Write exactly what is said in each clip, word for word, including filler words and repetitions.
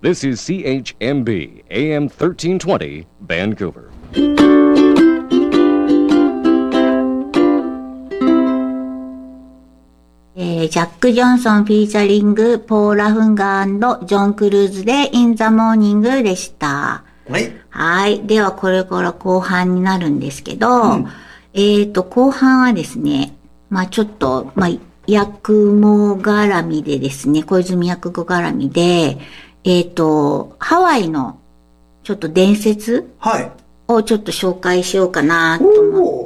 This is C H M B, A M thirteen twenty, Vancouver. えー、ジャック・ジョンソンフィーチャリングポーラ・フンガー&ジョン・クルーズで In the Morning でした。 はい。 はい。ではこれから後半になるんですけど、うん、えっと、後半はですね、まあちょっと、まあ、八雲絡みでですね、小泉八雲絡みで、えっと、ハワイのちょっと伝説をちょっと紹介しようかなと思って、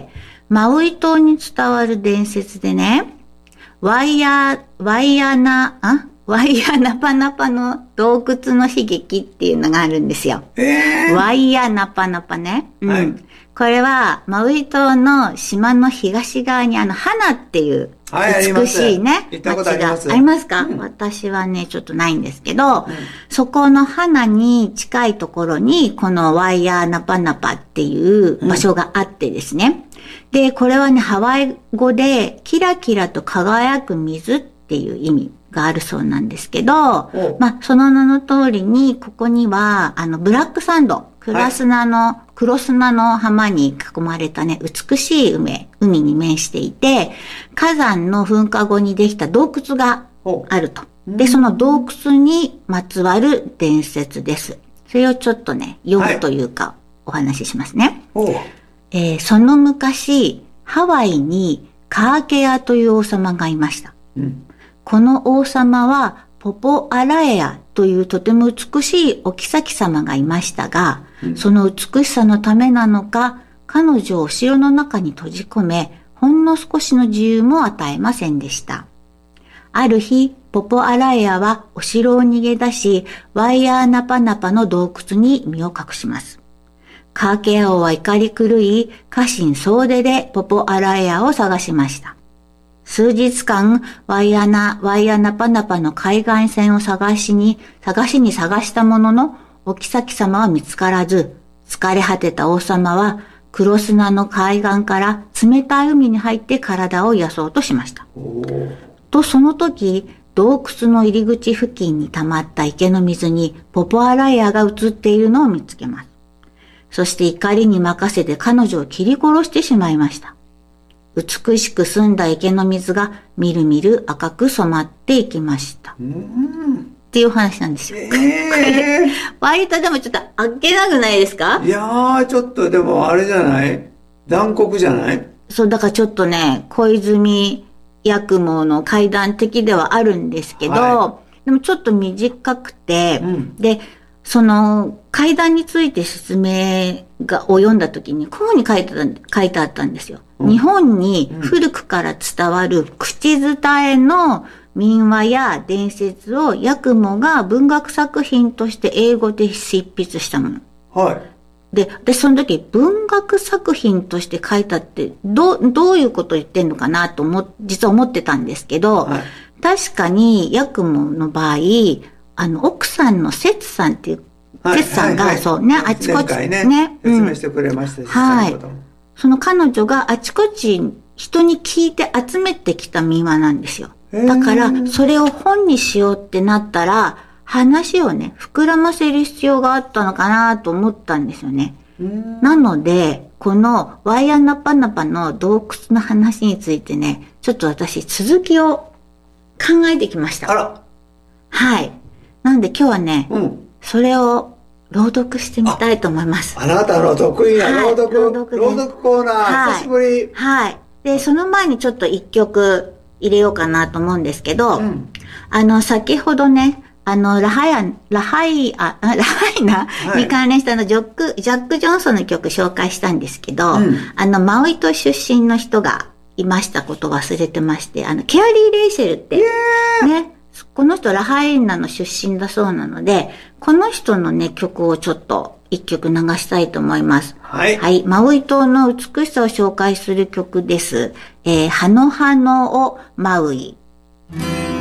マウイ島に伝わる伝説でね、ワイヤー、ワイヤーな、あワイヤーナパナパの洞窟の悲劇っていうのがあるんですよ。 えー、 ワイヤーナパナパね。うん。はい、これは、マウイ島の島の東側にあの、ハナっていう美しいね、 はい、町があります。 ありますか、うん、私はね、ちょっとないんですけど、うん、そこのハナに近いところに、このワイヤーナパナパっていう場所があってですね。うん、で、これはね、ハワイ語で、キラキラと輝く水っていう意味があるそうなんですけど、まあ、その名の通りに、ここには、あの、ブラックサンド、クラスナの、はい、黒砂の浜に囲まれたね、美しい海、海に面していて、火山の噴火後にできた洞窟があると。で、その洞窟にまつわる伝説です。それをちょっとね、読むというか、お話ししますね。 はい、 えー、その昔、ハワイにカーケアという王様がいました。うん、この王様は、ポポアラエアというとても美しいお妃様がいましたが、うん、その美しさのためなのか、彼女をお城の中に閉じ込め、ほんの少しの自由も与えませんでした。ある日、ポポアラエアはお城を逃げ出し、ワイヤーナパナパの洞窟に身を隠します。カーケア王は怒り狂い、家臣総出でポポアラエアを探しました。数日間、ワイヤナ、ワイヤナパナパの海岸線を探しに、探しに探したものの、お妃様は見つからず、疲れ果てた王様は、黒砂の海岸から冷たい海に入って体を癒そうとしました。と、その時、洞窟の入り口付近に溜まった池の水に、ポポアライアが映っているのを見つけます。そして怒りに任せて彼女を切り殺してしまいました。美しく澄んだ池の水がみるみる赤く染まっていきました。 うんっていう話なんですよ。 えー、 割とでもちょっとあっけなくないですか？ いやー、ちょっとでもあれじゃない残酷じゃない？ そう、だからちょっとね、小泉八雲の怪談的ではあるんですけど、はい、でもちょっと短くて、うん、で、その怪談について説明がを読んだ時にこうに書いてた書いてあったんですよ。うん、日本に古くから伝わる口伝えの民話や伝説を八雲が文学作品として英語で執筆したもの。 はい。 で、で、その時文学作品として書いたってどう、どういうことを言ってんのかなと思、実は思ってたんですけど、はい、確かに八雲の場合、あの、奥さんの節さんっていう、節さんが、はいはいはい、そうね、あちこちね、ね、説明してくれましたし、うん、 はい。その彼女があちこち人に聞いて集めてきた民話なんですよ。だから、それを本にしようってなったら、話をね、膨らませる必要があったのかなと思ったんですよね。なので、このワイヤーナパナパの洞窟の話についてね、ちょっと私続きを考えてきました。 あら。 はい。なので今日はね、 うん、 それを朗読してみたいと思います。 あなたの得意な朗読、はい、朗読、朗読コーナー、はい、久しぶり。 はい。で、その前にちょっと一曲入れようかなと思うんですけど、うん、あの、先ほどね、あの、ラハイア、ラハイア、ラハイナに関連したの、ジョック、ジャック・ジョンソンの曲紹介したんですけど、うん、あの、マウイ島出身の人がいましたことを忘れてまして、あの、ケアリー・レイシェルって、ね、この人ラハイナの出身だそうなので、この人のね、曲をちょっと一曲流したいと思います。 はい。 はい。マウイ島の美しさを紹介する曲です。えー、ハノハノをマウイ。